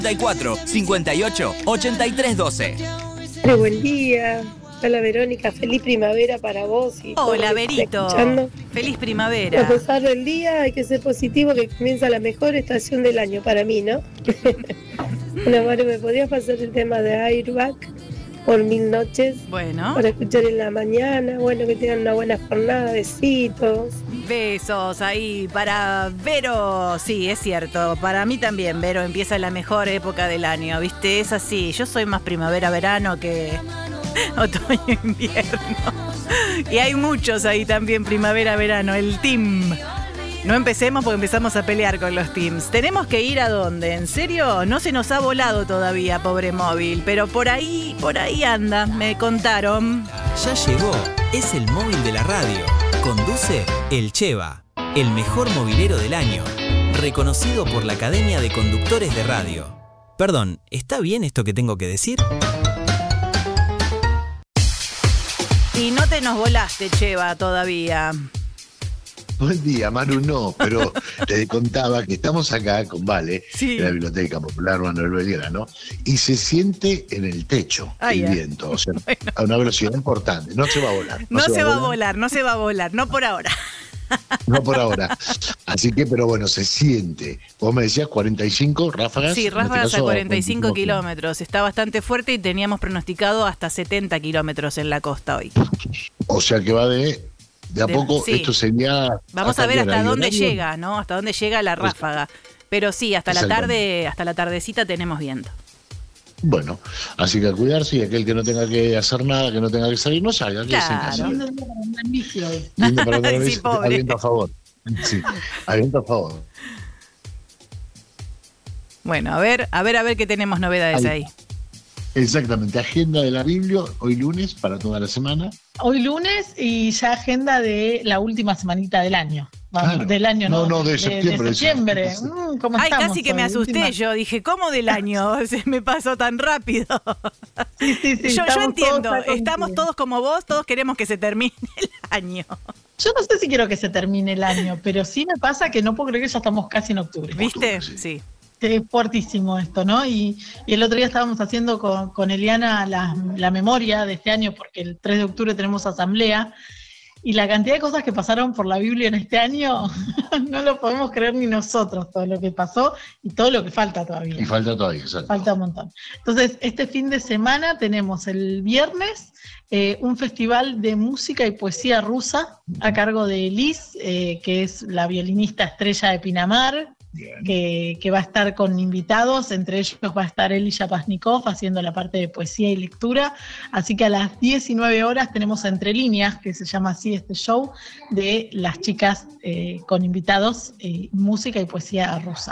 44 58 83 12. Buen día. Hola Verónica, feliz primavera para vos. Hola Verito, feliz primavera. A pesar del día hay que ser positivo, que comienza la mejor estación del año para mí, ¿no? Bueno, Maru, ¿me podrías pasar el tema de Airbag por 1000 noches? Bueno. Para escuchar en la mañana. Bueno, que tengan una buena jornada. Besitos. Besos ahí para Vero. Sí, es cierto. Para mí también, Vero, empieza la mejor época del año, ¿viste? Es así. Yo soy más primavera-verano que otoño-invierno. Y hay muchos ahí también, primavera-verano. El team. No empecemos porque empezamos a pelear con los teams. ¿Tenemos que ir a dónde? ¿En serio? No se nos ha volado todavía, pobre móvil. Pero por ahí anda, me contaron. Ya llegó, es el móvil de la radio. Conduce El Cheva, el mejor movilero del año. Reconocido por la Academia de Conductores de Radio. Perdón, ¿está bien esto que tengo que decir? Y no te nos volaste, Cheva, todavía. Buen día, Manu, no, pero te contaba que estamos acá con Vale, sí, en la Biblioteca Popular Manuel Belgrano, y se siente en el techo el viento, o sea, bueno, a una velocidad importante, no se va a volar. No se va a volar, no por ahora. No por ahora. Así que, pero bueno, se siente. Vos me decías 45 ráfagas. Sí, ráfagas a 45 kilómetros. Está bastante fuerte y teníamos pronosticado hasta 70 kilómetros en la costa hoy. O sea que va de a poco, sí. Esto sería... Vamos a ver hasta dónde llega, ¿no? Hasta dónde llega la ráfaga. Pero sí, hasta la tarde, hasta la tardecita tenemos viento. Bueno, así que a cuidarse, y aquel que no tenga que hacer nada, que no tenga que salir, no salga. Claro. Lindo para andar en bici. Sí, pobre. Aliento a favor. Sí, aliento a favor. Bueno, a ver qué tenemos novedades ahí. Exactamente, agenda de la Biblia, hoy lunes, para toda la semana. Hoy lunes y ya agenda de la última semanita del año. Vamos, claro. Del año no, de septiembre. De septiembre. ¿Cómo Ay, estamos? Casi que me asusté última. Yo dije, ¿cómo del año? Se me pasó tan rápido. Sí. Yo entiendo, estamos todos como vos, todos queremos que se termine el año. Yo no sé si quiero que se termine el año, pero sí me pasa que no puedo creer que ya estamos casi en octubre. ¿Viste? Sí. Es fuertísimo esto, ¿no? Y el otro día estábamos haciendo con Eliana la memoria de este año, porque el 3 de octubre tenemos asamblea, y la cantidad de cosas que pasaron por la Biblia en este año, no lo podemos creer ni nosotros, todo lo que pasó y todo lo que falta todavía. Y falta todavía, exacto. Falta un montón. Entonces, este fin de semana tenemos el viernes un festival de música y poesía rusa a cargo de Liz, que es la violinista estrella de Pinamar, que va a estar con invitados, entre ellos va a estar Eli Yapasnikov haciendo la parte de poesía y lectura, así que a las 19 horas tenemos Entre Líneas, que se llama así este show, de las chicas con invitados, música y poesía rusa.